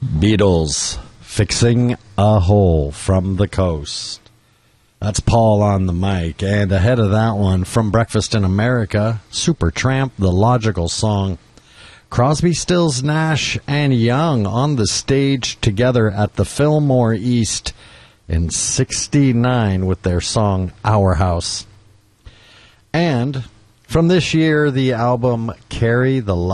Beatles, Fixing a Hole from the Coast. That's Paul on the mic. And ahead of that one, from Breakfast in America, Supertramp, The Logical Song. Crosby, Stills, Nash, and Young on the stage together at the Fillmore East in '69 with their song Our House. And from this year, the album Carry the